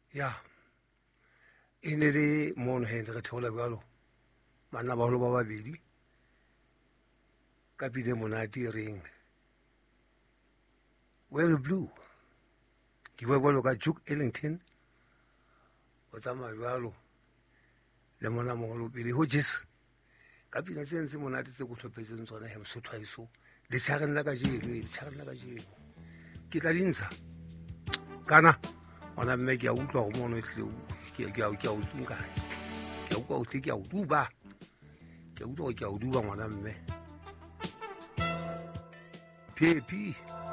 Ya e ne le mono he re thola bjalo manna ba holo ba babedi ka pile monate ring well blue ke bua bjalo ka Duke Ellington o tsamaya bjalo le mona moholo pele ho Jesu ka pina se ntse monate tse go tlhophetseng tsona he Mosotho iso le tshageng la ka jeno ke tla dintsha kana ona mme ke a utlwa go mono hle ke a utsunka ke a utlwa ke a utuba ke a utlwa ke a utuba ngwana mme Pepi